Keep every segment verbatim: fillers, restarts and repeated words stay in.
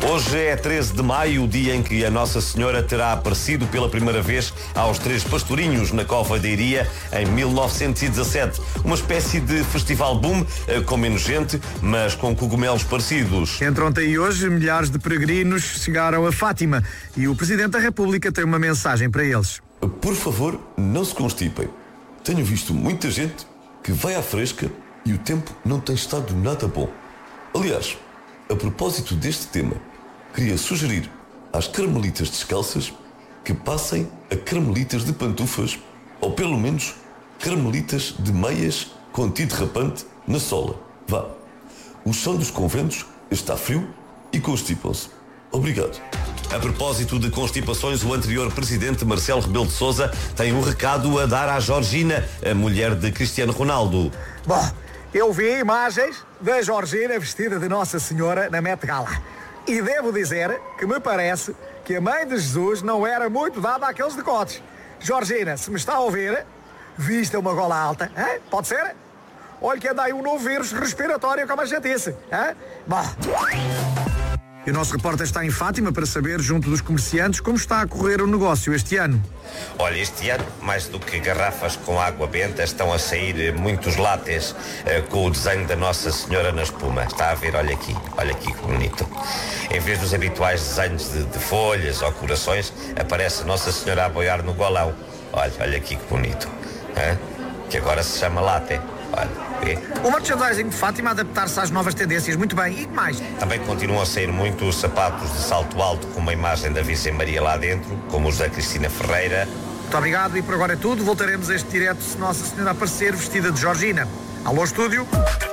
Hoje é treze de maio, o dia em que a Nossa Senhora terá aparecido pela primeira vez aos Três Pastorinhos, na Cova da Iria, em mil novecentos e dezassete. Uma espécie de festival boom, com menos gente, mas com cogumelos parecidos. Entre ontem e hoje, milhares de peregrinos chegaram a Fátima e o Presidente da República tem uma mensagem para eles. Por favor, não se constipem. Tenho visto muita gente que vai à fresca e o tempo não tem estado nada bom. Aliás, a propósito deste tema, queria sugerir às carmelitas descalças que passem a carmelitas de pantufas ou pelo menos carmelitas de meias com antiderrapante na sola. Vá. O chão dos conventos está frio e constipam-se. Obrigado. A propósito de constipações, o anterior presidente Marcelo Rebelo de Sousa tem um recado a dar à Georgina, a mulher de Cristiano Ronaldo. Bom, eu vi imagens da Georgina vestida de Nossa Senhora na Met Gala. E devo dizer que me parece que a mãe de Jesus não era muito dada àqueles decotes. Georgina, se me está a ouvir, vista uma gola alta, hein? Pode ser? Olha que anda aí um novo vírus respiratório como a chatice. Hein? Bom. E o nosso repórter está em Fátima para saber, junto dos comerciantes, como está a correr o negócio este ano. Olha, este ano, mais do que garrafas com água benta, estão a sair muitos látex uh, com o desenho da Nossa Senhora na espuma. Está a ver, olha aqui, olha aqui que bonito. Em vez dos habituais desenhos de, de folhas ou corações, aparece Nossa Senhora a boiar no golão. Olha, olha aqui que bonito. Hã? Que agora se chama látex. Olha, vê? O merchandising de Fátima a adaptar-se às novas tendências, muito bem. E que mais? Também continuam a sair muito os sapatos de salto alto com uma imagem da Virgem Maria lá dentro, como os da Cristina Ferreira. Muito obrigado e por agora é tudo. Voltaremos a este direto se Nossa Senhora aparecer vestida de Georgina. Alô, estúdio.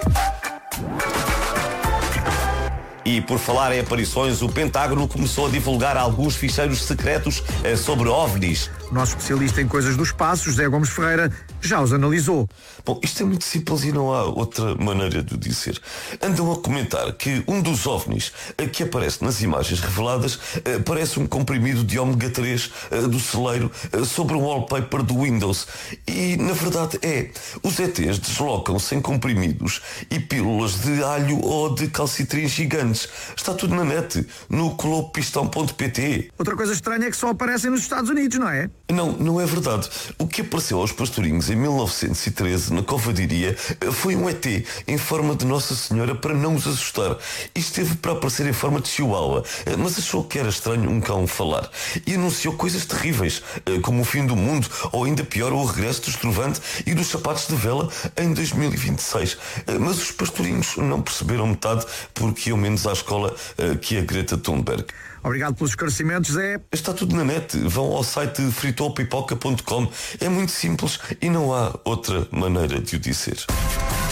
E por falar em aparições, o Pentágono começou a divulgar alguns ficheiros secretos eh, sobre OVNIs. O nosso especialista em coisas do espaço, José Gomes Ferreira, já os analisou. Bom, isto é muito simples e não há outra maneira de o dizer. Andam a comentar que um dos OVNIs que aparece nas imagens reveladas parece um comprimido de ômega três do celeiro sobre um wallpaper do Windows. E, na verdade, é. Os E Tês deslocam-se em comprimidos e pílulas de alho ou de calcitrim gigantes. Está tudo na net, no colopistão ponto pt. Outra coisa estranha é que só aparecem nos Estados Unidos, não é? Não, não é verdade. O que apareceu aos pastorinhos em mil novecentos e treze, na Cova da Iria, foi um E T em forma de Nossa Senhora para não os assustar. E esteve para aparecer em forma de chihuahua, mas achou que era estranho um cão falar. E anunciou coisas terríveis, como o fim do mundo, ou ainda pior, o regresso do estrovante e dos sapatos de vela em dois mil e vinte e seis. Mas os pastorinhos não perceberam metade porque iam menos à escola que a Greta Thunberg. Obrigado pelos esclarecimentos, Zé. Está tudo na net. Vão ao site fritopipoca ponto com. É muito simples e não há outra maneira de o dizer.